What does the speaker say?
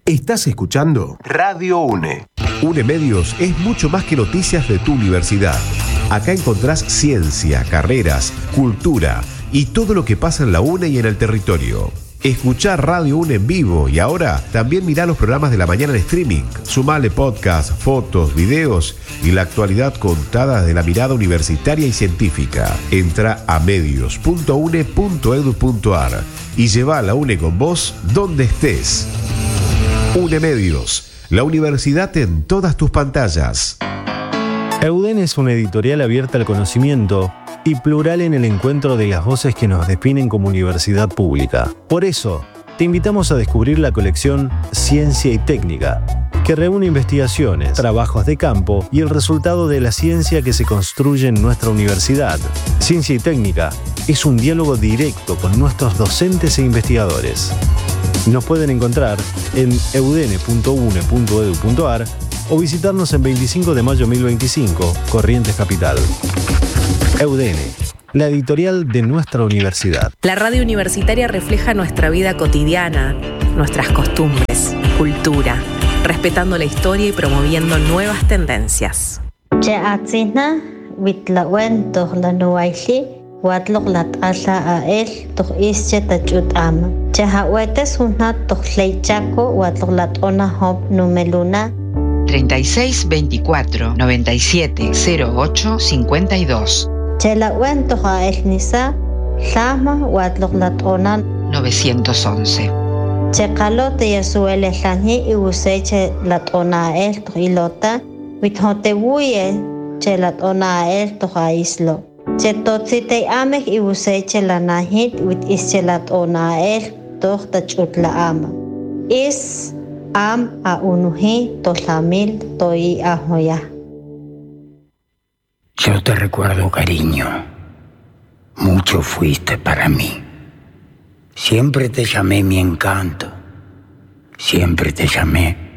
Estás escuchando Radio UNE. UNE Medios es mucho más que noticias de tu universidad. Acá encontrás ciencia, carreras, cultura y todo lo que pasa en la UNE y en el territorio. Escuchá Radio UNE en vivo y ahora también mirá los programas de la mañana en streaming. Sumale podcast, fotos, videos y la actualidad contada de la mirada universitaria y científica. Entra a medios.une.edu.ar y lleva a la UNE con vos donde estés. UNE Medios, la universidad en todas tus pantallas. EUDEN es una editorial abierta al conocimiento y plural en el encuentro de las voces que nos definen como universidad pública. Por eso, te invitamos a descubrir la colección Ciencia y Técnica, que reúne investigaciones, trabajos de campo y el resultado de la ciencia que se construye en nuestra universidad. Ciencia y Técnica es un diálogo directo con nuestros docentes e investigadores. Nos pueden encontrar en eudene.une.edu.ar o visitarnos en 25 de mayo 1025, Corrientes Capital. EUDENE, la editorial de nuestra universidad. La radio universitaria refleja nuestra vida cotidiana, nuestras costumbres, cultura, respetando la historia y promoviendo nuevas tendencias. Numeluna 36 24 97 08 52 911 Checalote yasuele lani y useche latona el ilota withotebuye che latona el islo chetotsite amek y useche lanahit wit ische latona el tachutla ama is am a unuhi toslamil toi ahoya. Yo te recuerdo, cariño. Mucho fuiste para mí. Siempre te llamé mi encanto. Siempre te llamé